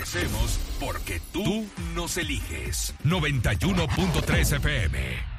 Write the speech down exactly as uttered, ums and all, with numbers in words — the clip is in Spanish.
hacemos porque tú nos eliges. noventa y uno punto tres F M